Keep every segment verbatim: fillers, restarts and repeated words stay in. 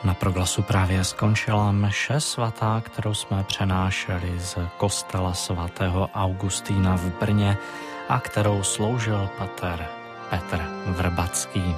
Na Proglasu právě skončila mše svatá, kterou jsme přenášeli z kostela svatého Augustína v Brně a kterou sloužil pater Petr Vrbacký.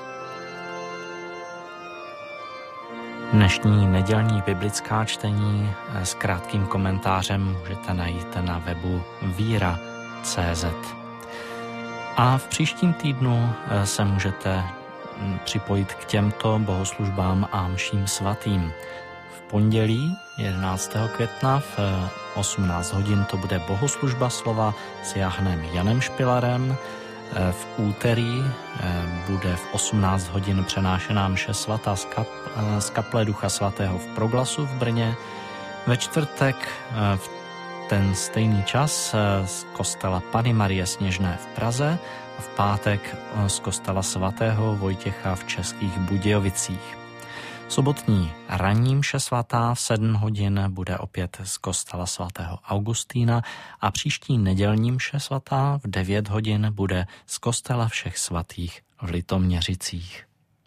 Dnešní nedělní biblická čtení s krátkým komentářem můžete najít na webu víra tečka cé zet. A v příštím týdnu se můžete připojit k těmto bohoslužbám a mším svatým. V pondělí jedenáctého května v osmnáct hodin to bude bohoslužba slova s Jahnem Janem Špilarem. V úterý bude v osmnáct hodin přenášená mše svatá z, kap, z kaple Ducha svatého v Proglasu v Brně. Ve čtvrtek v ten stejný čas z kostela Panny Marie Sněžné v Praze, v pátek z kostela svatého Vojtěcha v Českých Budějovicích. Sobotní ranní mše svatá v sedm hodin bude opět z kostela svatého Augustína a příští nedělní mše svatá v devět hodin bude z kostela všech svatých v Litoměřicích.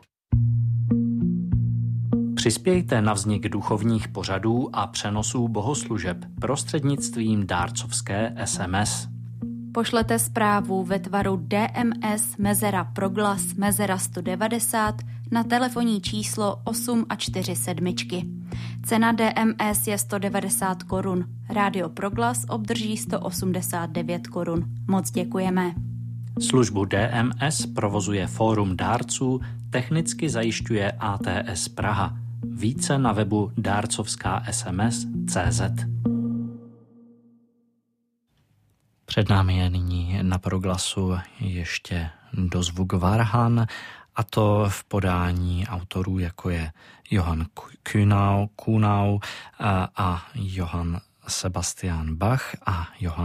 Přispějte na vznik duchovních pořadů a přenosů bohoslužeb prostřednictvím dárcovské es em es. Pošlete zprávu ve tvaru dé em es mezera proglas mezera sto devadesát na telefonní číslo osm a čtyři sedmičky. Cena dé em es je sto devadesát korun. Rádio Proglas obdrží sto osmdesát devět korun. Moc děkujeme. Službu dé em es provozuje Fórum dárců, technicky zajišťuje á té es Praha. Více na webu dárcovská es em es tečka cé zet. Před námi je nyní na Proglasu ještě dozvuk Varhan, a to v podání autorů, jako je Johann Kuhnau, Kuhnau a, a Johann Sebastian Bach a Johann